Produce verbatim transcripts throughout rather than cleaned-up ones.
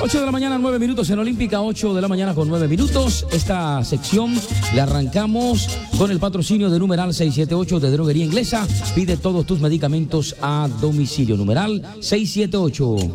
ocho de la mañana, nueve minutos en Olímpica, ocho de la mañana con nueve minutos. Esta sección la arrancamos con el patrocinio de numeral seiscientos setenta y ocho de Droguería Inglesa. Pide todos tus medicamentos a domicilio. Numeral seiscientos setenta y ocho.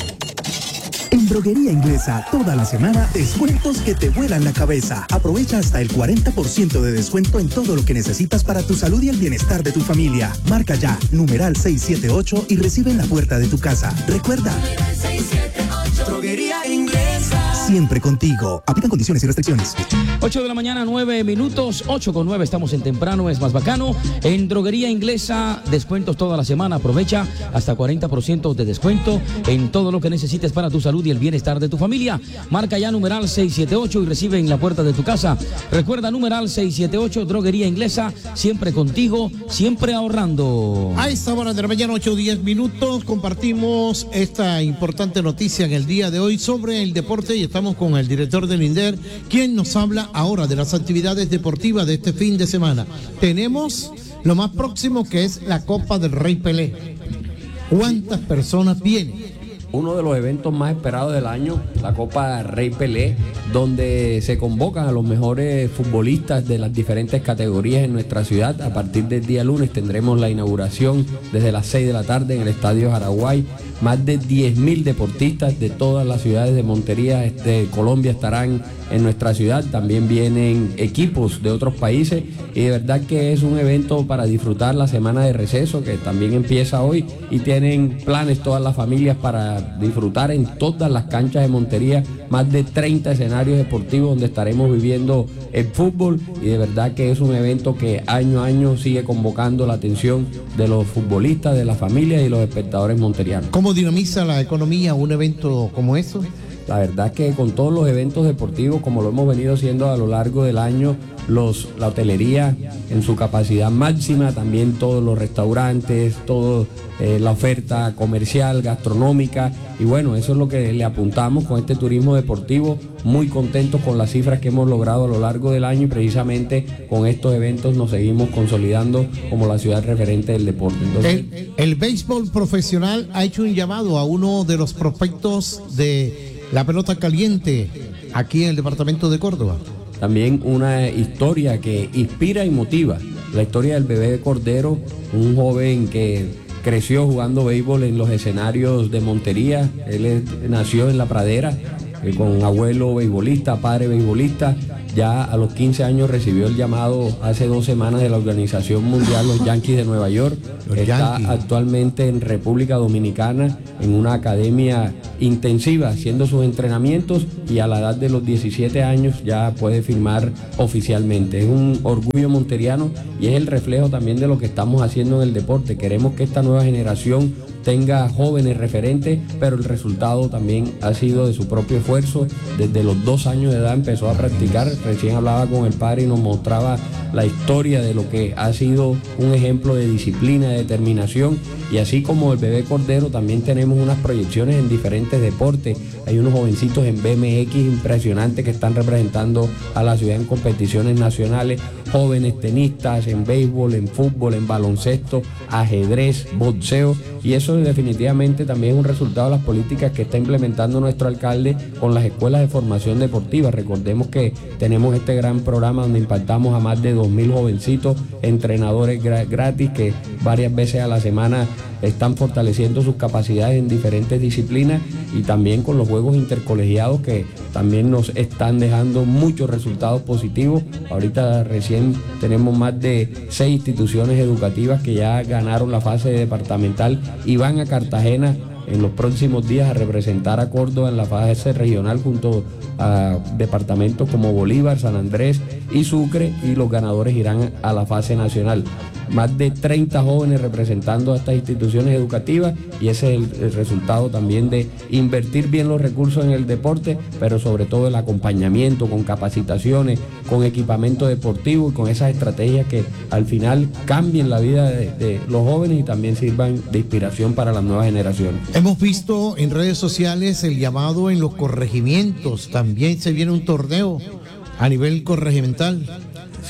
En Droguería Inglesa, toda la semana, descuentos que te vuelan la cabeza. Aprovecha hasta el cuarenta por ciento de descuento en todo lo que necesitas para tu salud y el bienestar de tu familia. Marca ya, numeral seiscientos setenta y ocho y recibe en la puerta de tu casa. Recuerda, seiscientos setenta y ocho, Droguería Inglesa. Siempre contigo. Aplican condiciones y restricciones. ocho de la mañana, nueve minutos, ocho con nueve, estamos en temprano, es más bacano. En Droguería Inglesa, descuentos toda la semana. Aprovecha hasta cuarenta por ciento de descuento en todo lo que necesites para tu salud y el bienestar de tu familia. Marca ya numeral seiscientos setenta y ocho y recibe en la puerta de tu casa. Recuerda, numeral seiscientos setenta y ocho, Droguería Inglesa, siempre contigo, siempre ahorrando. A esta hora de la mañana, ocho diez minutos, compartimos esta importante noticia en el día de hoy sobre el deporte y estamos con el director del INDER, quien nos habla ahora de las actividades deportivas de este fin de semana. Tenemos lo más próximo, que es la Copa del Rey Pelé. ¿Cuántas personas vienen? Uno de los eventos más esperados del año, la Copa Rey Pelé, donde se convocan a los mejores futbolistas de las diferentes categorías en nuestra ciudad. A partir del día lunes tendremos la inauguración desde las seis de la tarde en el Estadio Jaraguay. Más de diez mil deportistas de todas las ciudades de Montería, de Colombia, estarán en nuestra ciudad. También vienen equipos de otros países y de verdad que es un evento para disfrutar la semana de receso, que también empieza hoy, y tienen planes todas las familias para disfrutar en todas las canchas de Montería. Más de treinta escenarios deportivos donde estaremos viviendo el fútbol, y de verdad que es un evento que año a año sigue convocando la atención de los futbolistas, de las familias y los espectadores monterianos. ¿Cómo dinamiza la economía un evento como eso? La verdad es que con todos los eventos deportivos, como lo hemos venido haciendo a lo largo del año, los, la hotelería en su capacidad máxima, también todos los restaurantes, toda eh, la oferta comercial, gastronómica, y bueno, eso es lo que le apuntamos con este turismo deportivo. Muy contentos con las cifras que hemos logrado a lo largo del año, y precisamente con estos eventos nos seguimos consolidando como la ciudad referente del deporte. Entonces, el, el béisbol profesional ha hecho un llamado a uno de los prospectos de la pelota caliente aquí en el departamento de Córdoba. También una historia que inspira y motiva, la historia del Bebé Cordero, un joven que creció jugando béisbol en los escenarios de Montería. Él es, nació en La Pradera, eh, con abuelo beisbolista, padre beisbolista. Ya a los quince años recibió el llamado hace dos semanas de la Organización Mundial, los Yankees de Nueva York. Los Está Yankees. Actualmente en República Dominicana en una academia intensiva haciendo sus entrenamientos, y a la edad de los diecisiete años ya puede firmar oficialmente. Es un orgullo monteriano y es el reflejo también de lo que estamos haciendo en el deporte. Queremos que esta nueva generación tenga jóvenes referentes, pero el resultado también ha sido de su propio esfuerzo. Desde los dos años de edad empezó a practicar. Recién hablaba con el padre y nos mostraba la historia de lo que ha sido un ejemplo de disciplina, de determinación, y así como el Bebé Cordero también tenemos unas proyecciones en diferentes deportes. Hay unos jovencitos en B M X impresionantes que están representando a la ciudad en competiciones nacionales, jóvenes tenistas en béisbol, en fútbol, en baloncesto, ajedrez, boxeo, y eso definitivamente también es un resultado de las políticas que está implementando nuestro alcalde con las escuelas de formación deportiva. Recordemos que tenemos este gran programa donde impactamos a más de dos mil jovencitos, entrenadores gra- gratis que varias veces a la semana están fortaleciendo sus capacidades en diferentes disciplinas, y también con los juegos intercolegiados que también nos están dejando muchos resultados positivos. Ahorita recién tenemos más de seis instituciones educativas que ya ganaron la fase departamental y van a Cartagena en los próximos días a representar a Córdoba en la fase regional junto a departamentos como Bolívar, San Andrés y Sucre, y los ganadores irán a la fase nacional. Más de treinta jóvenes representando a estas instituciones educativas, y ese es el, el resultado también de invertir bien los recursos en el deporte, pero sobre todo el acompañamiento con capacitaciones, con equipamiento deportivo y con esas estrategias que al final cambien la vida de, de los jóvenes y también sirvan de inspiración para las nuevas generaciones. Hemos visto en redes sociales el llamado en los corregimientos. También se viene un torneo a nivel corregimental.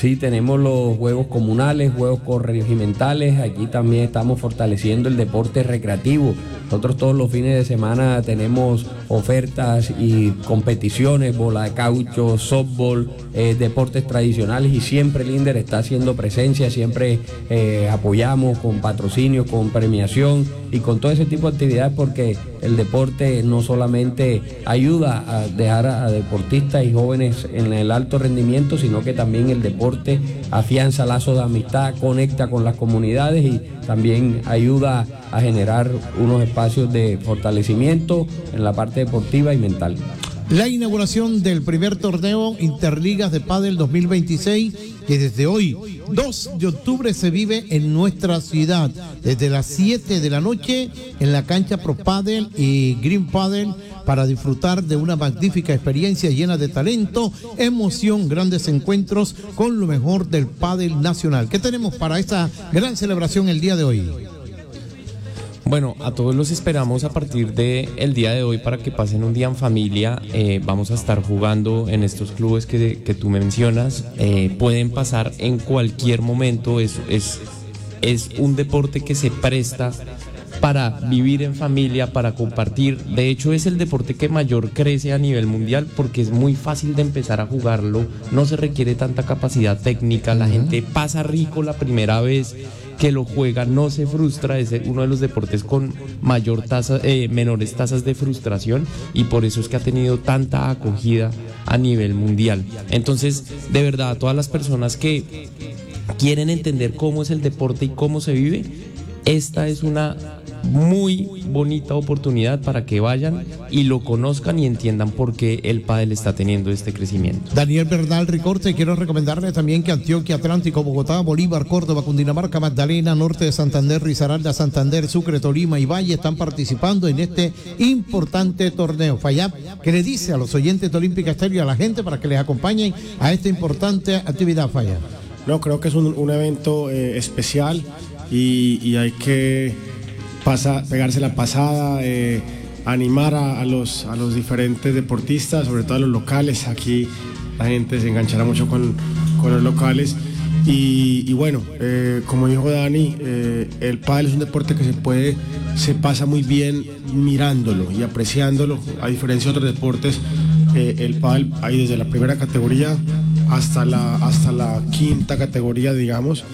Sí, tenemos los juegos comunales, juegos corregimentales. Aquí también estamos fortaleciendo el deporte recreativo. Nosotros todos los fines de semana tenemos ofertas y competiciones, bola de caucho, softball, eh, deportes tradicionales, y siempre el INDER está haciendo presencia, siempre eh, apoyamos con patrocinio, con premiación y con todo ese tipo de actividades, porque el deporte no solamente ayuda a dejar a deportistas y jóvenes en el alto rendimiento, sino que también el deporte afianza lazos de amistad, conecta con las comunidades y también ayuda a generar unos espacios de fortalecimiento en la parte deportiva y mental. La inauguración del primer torneo Interligas de Pádel dos mil veintiséis, que desde hoy, dos de octubre, se vive en nuestra ciudad, desde las siete de la noche en la cancha Pro Pádel y Green Pádel, para disfrutar de una magnífica experiencia llena de talento, emoción, grandes encuentros con lo mejor del pádel nacional. ¿Qué tenemos para esta gran celebración el día de hoy? Bueno, a todos los esperamos a partir del día de hoy para que pasen un día en familia. Eh, vamos a estar jugando en estos clubes que, que tú mencionas. Eh, pueden pasar en cualquier momento. Es, es, es un deporte que se presta para vivir en familia, para compartir. De hecho, es el deporte que mayor crece a nivel mundial porque es muy fácil de empezar a jugarlo. No se requiere tanta capacidad técnica. La gente pasa rico la primera vez que lo juega, no se frustra. Es uno de los deportes con mayor tasa, eh, menores tasas de frustración, y por eso es que ha tenido tanta acogida a nivel mundial. Entonces, de verdad, a todas las personas que quieren entender cómo es el deporte y cómo se vive, esta es una muy bonita oportunidad para que vayan y lo conozcan y entiendan por qué el pádel está teniendo este crecimiento. Daniel Bernal Ricorte, quiero recomendarle también que Antioquia, Atlántico, Bogotá, Bolívar, Córdoba, Cundinamarca, Magdalena, Norte de Santander, Risaralda, Santander, Sucre, Tolima y Valle están participando en este importante torneo. Fayab, ¿qué le dice a los oyentes de Olímpica Estéreo y a la gente para que les acompañen a esta importante actividad, Fayab? No, creo que es un, un evento eh, especial y, y hay que Pasa, pegarse la pasada, eh, animar a, a, los, a los diferentes deportistas, sobre todo a los locales. Aquí la gente se enganchará mucho con, con los locales. Y, y bueno, eh, como dijo Dani, eh, el pádel es un deporte que se puede, se pasa muy bien mirándolo y apreciándolo. A diferencia de otros deportes, eh, el pádel hay desde la primera categoría hasta la, hasta la quinta categoría, digamos.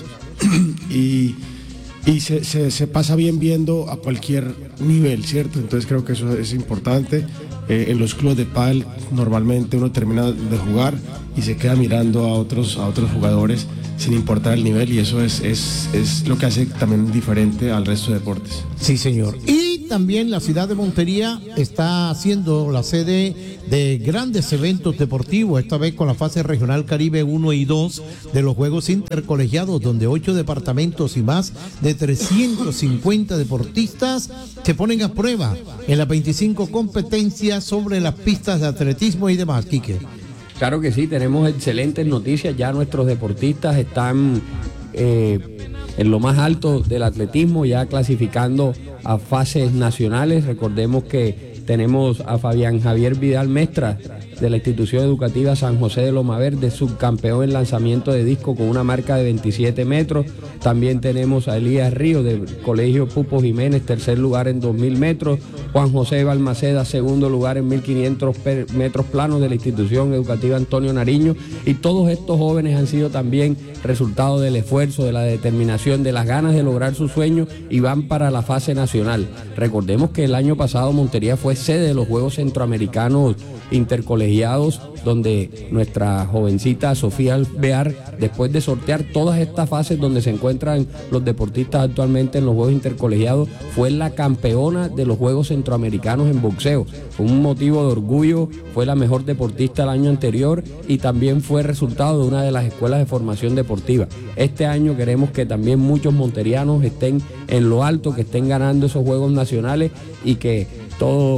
y Y se, se, se pasa bien viendo a cualquier nivel, ¿cierto? Entonces creo que eso es importante. Eh, en los clubes de pádel normalmente uno termina de jugar y se queda mirando a otros, a otros jugadores sin importar el nivel, y eso es, es, es lo que hace también diferente al resto de deportes. Sí, señor. Y también la ciudad de Montería está siendo la sede de grandes eventos deportivos, esta vez con la fase regional Caribe uno y dos de los Juegos Intercolegiados, donde ocho departamentos y más de trescientos cincuenta deportistas se ponen a prueba en las veinticinco competencias sobre las pistas de atletismo y demás, Quique. Claro que sí, tenemos excelentes noticias. Ya nuestros deportistas están eh, en lo más alto del atletismo, ya clasificando a fases nacionales. Recordemos que tenemos a Fabián Javier Vidal Mestra, de la institución educativa San José de Loma Verde, subcampeón en lanzamiento de disco con una marca de veintisiete metros. También tenemos a Elías Río del Colegio Pupo Jiménez, tercer lugar en dos mil metros. Juan José Balmaceda, segundo lugar en mil quinientos metros planos de la institución educativa Antonio Nariño. Y todos estos jóvenes han sido también resultado del esfuerzo, de la determinación, de las ganas de lograr sus sueños, y van para la fase nacional. Recordemos que el año pasado Montería fue sede de los Juegos Centroamericanos Intercolegiados, donde nuestra jovencita Sofía Alvear, después de sortear todas estas fases donde se encuentran los deportistas actualmente en los Juegos Intercolegiados, fue la campeona de los Juegos Centroamericanos en boxeo. Fue un motivo de orgullo, fue la mejor deportista el año anterior y también fue resultado de una de las escuelas de formación deportiva. Este año queremos que también muchos monterianos estén en lo alto, que estén ganando esos Juegos nacionales y que todo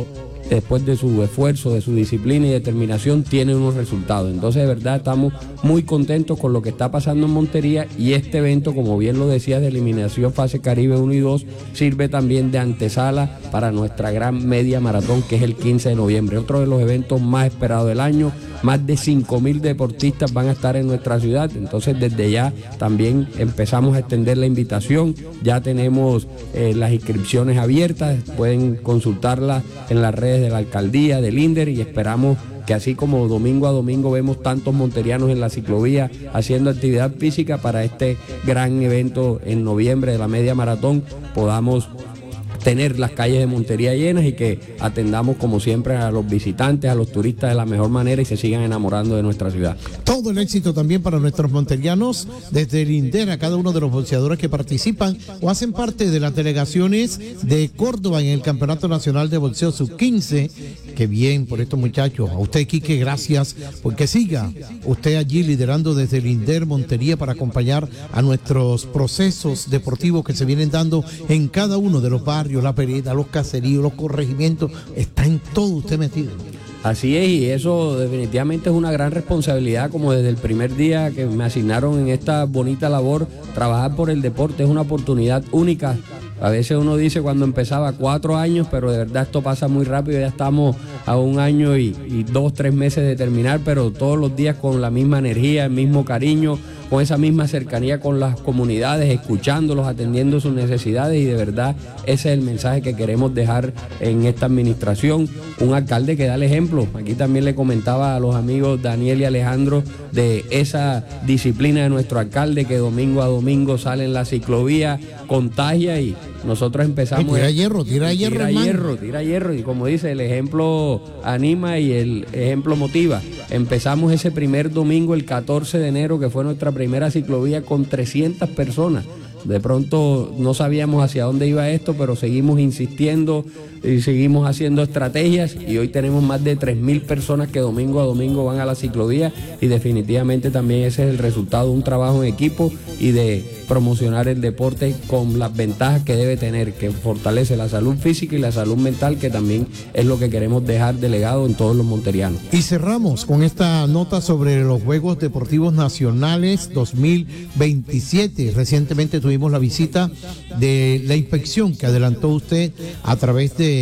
después de su esfuerzo, de su disciplina y determinación, tiene unos resultados. Entonces, de verdad, estamos muy contentos con lo que está pasando en Montería, y este evento, como bien lo decías, de eliminación fase Caribe uno y dos, sirve también de antesala para nuestra gran media maratón, que es el quince de noviembre, otro de los eventos más esperados del año. Más de cinco mil deportistas van a estar en nuestra ciudad, entonces desde ya también empezamos a extender la invitación. Ya tenemos eh, las inscripciones abiertas, pueden consultarlas en las redes de la alcaldía, del INDER, y esperamos que así como domingo a domingo vemos tantos monterianos en la ciclovía haciendo actividad física, para este gran evento en noviembre de la media maratón podamos tener las calles de Montería llenas y que atendamos como siempre a los visitantes, a los turistas de la mejor manera, y se sigan enamorando de nuestra ciudad. Todo el éxito también para nuestros monterianos, desde el INDER a cada uno de los boxeadores que participan o hacen parte de las delegaciones de Córdoba en el Campeonato Nacional de Boxeo sub quince. Qué bien por estos muchachos. A usted, Quique, gracias, porque siga usted allí liderando desde el INDER Montería para acompañar a nuestros procesos deportivos que se vienen dando en cada uno de los barrios, la vereda, los caseríos, los corregimientos. Está en todo usted metido. Así es, y eso definitivamente es una gran responsabilidad, como desde el primer día que me asignaron en esta bonita labor. Trabajar por el deporte es una oportunidad única. A veces uno dice cuando empezaba cuatro años, pero de verdad esto pasa muy rápido, ya estamos a un año y, y dos, tres meses de terminar, pero todos los días con la misma energía, el mismo cariño, con esa misma cercanía con las comunidades, escuchándolos, atendiendo sus necesidades, y de verdad ese es el mensaje que queremos dejar en esta administración. Un alcalde que da el ejemplo. Aquí también le comentaba a los amigos Daniel y Alejandro de esa disciplina de nuestro alcalde, que domingo a domingo sale en la ciclovía, contagia, y nosotros empezamos... Tira hierro, tira hierro, Tira hermano. hierro, tira hierro, y como dice, el ejemplo anima y el ejemplo motiva. Empezamos ese primer domingo, el catorce de enero, que fue nuestra primera ciclovía, con trescientas personas. De pronto no sabíamos hacia dónde iba esto, pero seguimos insistiendo y seguimos haciendo estrategias, y hoy tenemos más de tres mil personas que domingo a domingo van a la ciclovía, y definitivamente también ese es el resultado de un trabajo en equipo y de promocionar el deporte con las ventajas que debe tener, que fortalece la salud física y la salud mental, que también es lo que queremos dejar de legado en todos los monterianos. Y cerramos con esta nota sobre los Juegos Deportivos Nacionales dos mil veintisiete. Recientemente tuvimos la visita de la inspección que adelantó usted a través de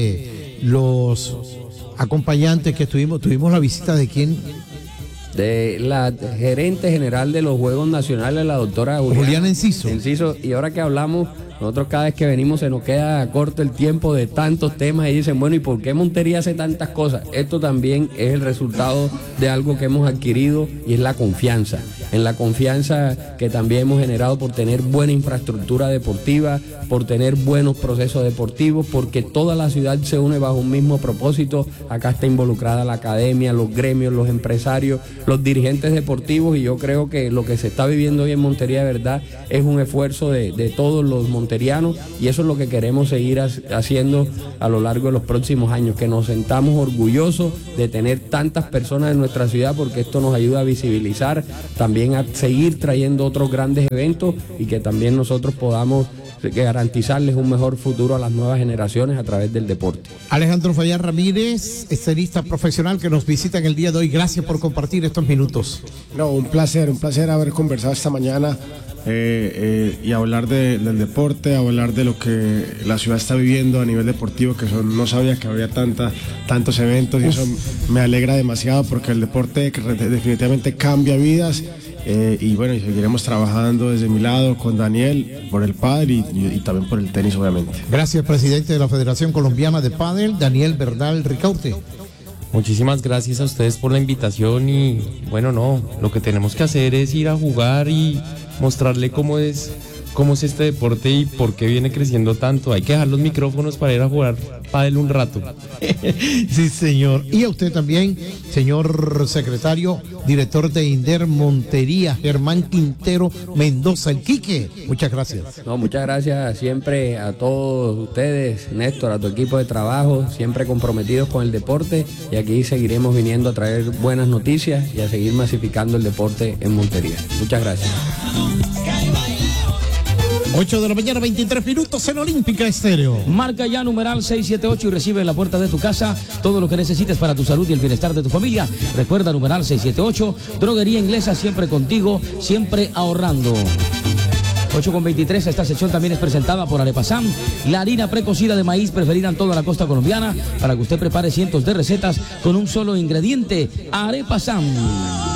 los acompañantes que tuvimos. Tuvimos la visita de quién? De la gerente general de los Juegos Nacionales, la doctora Juliana, Juliana Enciso. Enciso. Y ahora que hablamos, nosotros cada vez que venimos se nos queda corto el tiempo de tantos temas, y dicen, bueno, ¿y por qué Montería hace tantas cosas? Esto también es el resultado de algo que hemos adquirido, y es la confianza. En la confianza que también hemos generado por tener buena infraestructura deportiva, por tener buenos procesos deportivos, porque toda la ciudad se une bajo un mismo propósito. Acá está involucrada la academia, los gremios, los empresarios, los dirigentes deportivos, y yo creo que lo que se está viviendo hoy en Montería de verdad es un esfuerzo de, de todos los monterianos, y eso es lo que queremos seguir haciendo a lo largo de los próximos años, que nos sentamos orgullosos de tener tantas personas en nuestra ciudad, porque esto nos ayuda a visibilizar, también a seguir trayendo otros grandes eventos, y que también nosotros podamos garantizarles un mejor futuro a las nuevas generaciones a través del deporte. Alejandro Fallar Ramírez, escenista profesional que nos visita en el día de hoy. Gracias por compartir estos minutos. No, un placer, un placer haber conversado esta mañana eh, eh, y hablar de, del deporte, hablar de lo que la ciudad está viviendo a nivel deportivo, que son, no sabía que había tanta, tantos eventos, y eso me alegra demasiado, porque el deporte definitivamente cambia vidas. Eh, y bueno, y seguiremos trabajando desde mi lado con Daniel por el pádel y, y, y también por el tenis, obviamente. Gracias, presidente de la Federación Colombiana de Pádel, Daniel Bernal Ricaurte. Muchísimas gracias a ustedes por la invitación, y bueno, no, lo que tenemos que hacer es ir a jugar y mostrarle cómo es, cómo es este deporte y por qué viene creciendo tanto. Hay que dejar los micrófonos para ir a jugar pádel un rato. Sí, señor. Y a usted también, señor secretario, director de INDER Montería, Germán Quintero Mendoza, el Quique. Muchas gracias. No, muchas gracias siempre a todos ustedes, Néstor, a tu equipo de trabajo, siempre comprometidos con el deporte, y aquí seguiremos viniendo a traer buenas noticias y a seguir masificando el deporte en Montería. Muchas gracias. ocho de la mañana, veintitrés minutos en Olímpica Estéreo. Marca ya numeral seiscientos setenta y ocho y recibe en la puerta de tu casa todo lo que necesites para tu salud y el bienestar de tu familia. Recuerda numeral seiscientos setenta y ocho, Droguería Inglesa, siempre contigo, siempre ahorrando. ocho con veintitrés, esta sección también es presentada por Arepasam, la harina precocida de maíz preferida en toda la costa colombiana, para que usted prepare cientos de recetas con un solo ingrediente, Arepasam.